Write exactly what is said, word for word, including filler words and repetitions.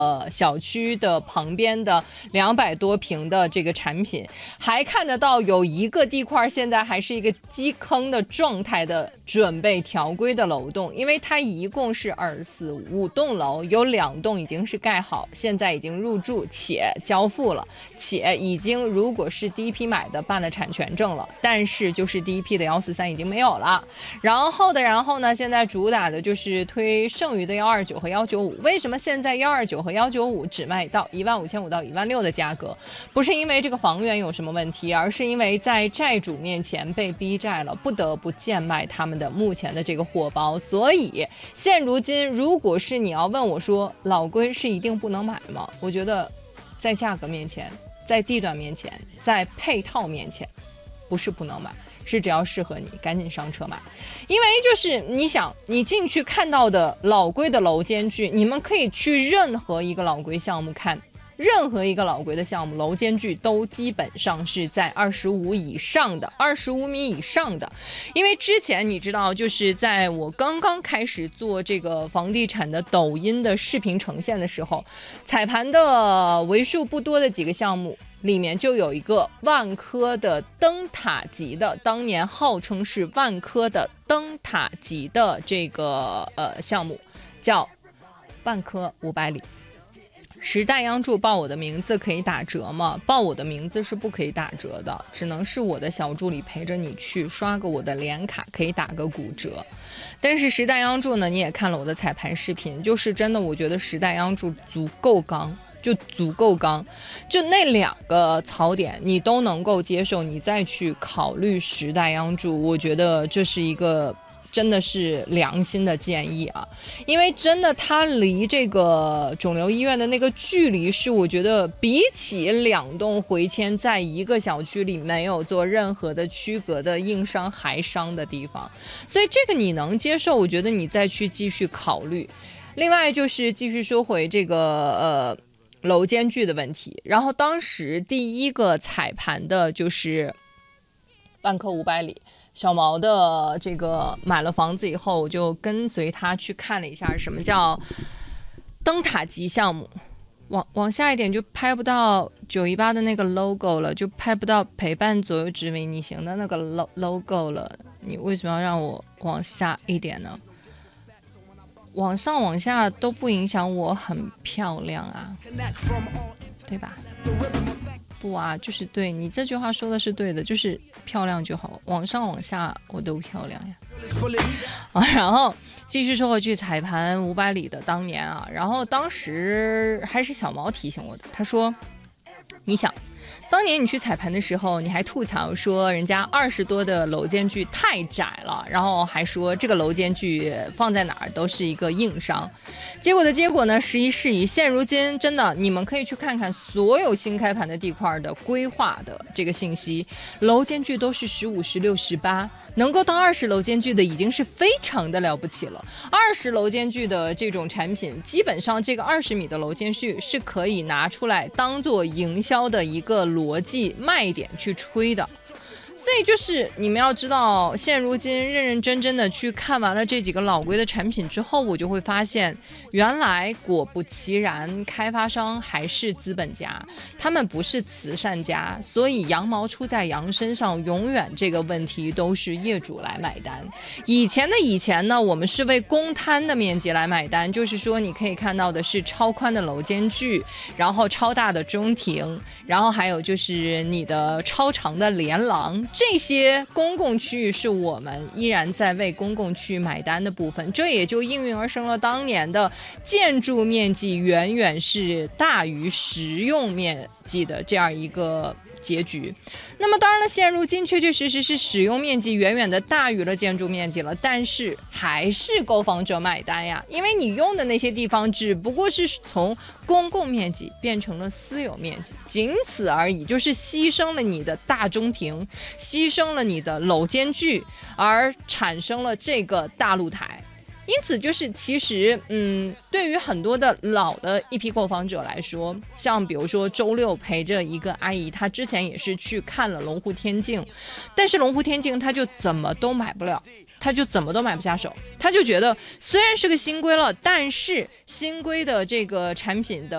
呃，小区的旁边的两百多平的这个产品，还看得到有一个地块现在还是一个基坑的状态的准备调规的楼栋，因为它一共是二四五栋楼，有两栋已经是盖好，现在已经入住且交付了，且已经如果是第一批买的办了产权证了，但是就是第一批的幺四三已经没有了。然后的然后呢，现在主打的就是推剩余的幺二九和幺九五。为什么现在幺二九和幺九五只卖到一万五千五到一万六的价格？不是因为这个房源有什么问题，而是因为在债主面前被逼债了，不得不贱卖他们的目前的这个货包。所以现如今，如果是你要问我说老规是一定不能买吗？我觉得在价格面前，在地段面前，在配套面前，不是不能买，是只要适合你赶紧上车买。因为就是你想你进去看到的老规的楼间距，你们可以去任何一个老规项目看，任何一个老规的项目楼间距都基本上是在二十五以上的，二十五米以上的。因为之前你知道，就是在我刚刚开始做这个房地产的抖音的视频呈现的时候，踩盘的为数不多的几个项目里面就有一个万科的灯塔级的，当年号称是万科的灯塔级的这个呃项目，叫万科五百里。时代央筑报我的名字可以打折吗？报我的名字是不可以打折的，只能是我的小助理陪着你去刷个我的联卡，可以打个骨折。但是时代央筑呢，你也看了我的彩盘视频，就是真的，我觉得时代央筑足够刚。就足够刚，就那两个槽点你都能够接受，你再去考虑时代央筑，我觉得这是一个真的是良心的建议啊。因为真的它离这个肿瘤医院的那个距离是我觉得比起两栋回迁在一个小区里没有做任何的区隔的硬伤还伤的地方，所以这个你能接受，我觉得你再去继续考虑。另外就是继续说回这个呃楼间距的问题，然后当时第一个踩盘的就是万科五百里，小毛的这个买了房子以后，我就跟随他去看了一下什么叫灯塔级项目。往往下一点就拍不到九一八的那个 logo 了，就拍不到陪伴左右指为你行的那个 logo 了。你为什么要让我往下一点呢？往上往下都不影响我很漂亮啊，对吧？不啊，就是对，你这句话说的是对的，就是漂亮就好，往上往下我都漂亮呀。啊，然后继续说回去，踩盘五百里的当年啊，然后当时还是小毛提醒我的，他说你想当年你去踩盘的时候，你还吐槽说人家二十多的楼间距太窄了，然后还说这个楼间距放在哪儿都是一个硬伤。结果的结果呢，时移世移，现如今真的你们可以去看看所有新开盘的地块的规划的这个信息，楼间距都是十五、十六、十八，能够到二十楼间距的已经是非常的了不起了。二十楼间距的这种产品，基本上这个二十米的楼间距是可以拿出来当做营销的一个逻辑卖点去吹的。所以就是你们要知道，现如今认认真真的去看完了这几个老规的产品之后，我就会发现原来果不其然，开发商还是资本家，他们不是慈善家，所以羊毛出在羊身上，永远这个问题都是业主来买单。以前的以前呢，我们是为公摊的面积来买单，就是说你可以看到的是超宽的楼间距，然后超大的中庭，然后还有就是你的超长的连廊，这些公共区域是我们依然在为公共区域买单的部分，这也就应运而生了当年的建筑面积远远是大于实用面积的这样一个结局。那么当然了，现如今确确实实是使用面积远远的大于了建筑面积了，但是还是购房者买单呀，因为你用的那些地方只不过是从公共面积变成了私有面积，仅此而已，就是牺牲了你的大中庭，牺牲了你的楼间距，而产生了这个大露台。因此就是其实嗯，对于很多的老的一批购房者来说，像比如说周六陪着一个阿姨，她之前也是去看了龙湖天境，但是龙湖天境她就怎么都买不了，她就怎么都买不下手，她就觉得虽然是个新规了，但是新规的这个产品的